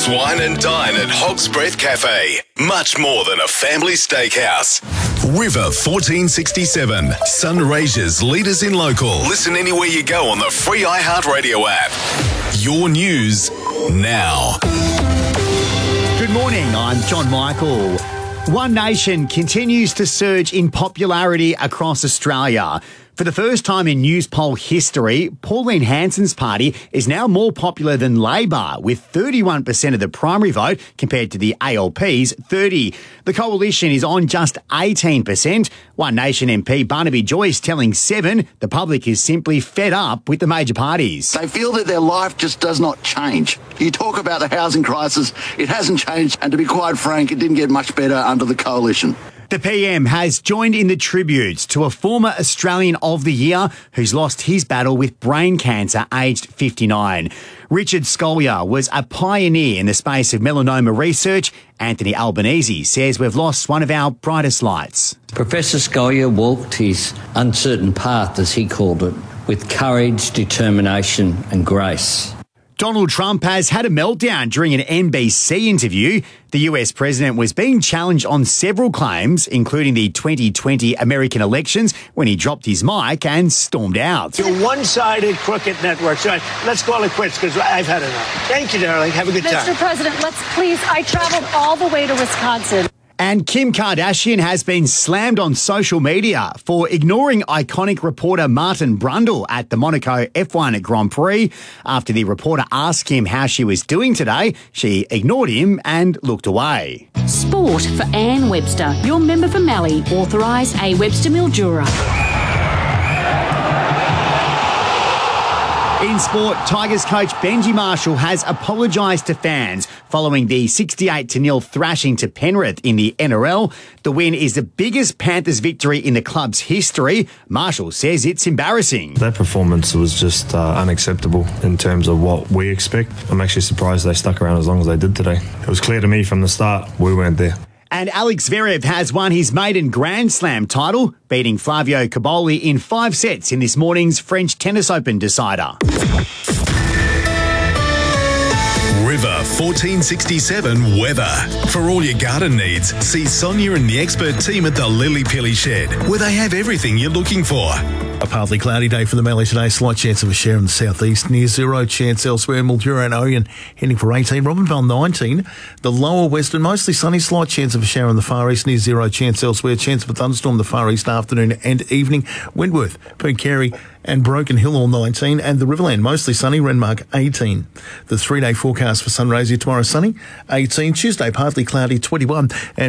Hogs Wine and Dine at Hog's Breath Cafe. Much more than a family steakhouse. River 1467. Sunraysia's leaders in local. Listen anywhere you go on the free iHeartRadio app. Your news now. Good morning, I'm John Michael. One Nation continues to surge in popularity across Australia. For the first time in Newspoll history, Pauline Hanson's party is now more popular than Labor, with 31% of the primary vote compared to the ALP's 30%. The coalition is on just 18%. One Nation MP Barnaby Joyce telling Seven the public is simply fed up with the major parties. They feel that their life just does not change. You talk about the housing crisis, it hasn't changed, and to be quite frank, it didn't get much better under the coalition. The PM has joined in the tributes to a former Australian of the Year who's lost his battle with brain cancer aged 59. Richard Scolyer was a pioneer in the space of melanoma research. Anthony Albanese says we've lost one of our brightest lights. Professor Scolyer walked his uncertain path, as he called it, with courage, determination and grace. Donald Trump has had a meltdown during an NBC interview. The US president was being challenged on several claims, including the 2020 American elections, when he dropped his mic and stormed out. You're one-sided, crooked network. So let's call it quits because I've had enough. Thank you, darling. Have a good time. Mr. President, I traveled all the way to Wisconsin. And Kim Kardashian has been slammed on social media for ignoring iconic reporter Martin Brundle at the Monaco F1 Grand Prix. After the reporter asked Kim how she was doing today, she ignored him and looked away. Sport for Anne Webster, your member for Mallee, authorised A. Webster Mildura. In sport, Tigers coach Benji Marshall has apologised to fans following the 68-0 thrashing to Penrith in the NRL. The win is the biggest Panthers victory in the club's history. Marshall says it's embarrassing. That performance was just unacceptable in terms of what we expect. I'm actually surprised they stuck around as long as they did today. It was clear to me from the start we weren't there. And Alex Zverev has won his maiden Grand Slam title, beating Flavio Cobolli in 5 sets in this morning's French Tennis Open decider. River 1467 weather. For all your garden needs, see Sonia and the expert team at the Lily Pilly Shed, where they have everything you're looking for. A partly cloudy day for the Mallee today. Slight chance of a shower in the southeast. Near zero chance elsewhere. Mildura and Orion heading for 18. Robinvale 19. The lower western mostly sunny. Slight chance of a shower in the far east. Near zero chance elsewhere. Chance of a thunderstorm in the far east afternoon and evening. Wentworth, Pooncarie and Broken Hill all 19. And the Riverland mostly sunny. Renmark 18. The 3-day forecast for Sunraysia tomorrow sunny 18. Tuesday partly cloudy 21. And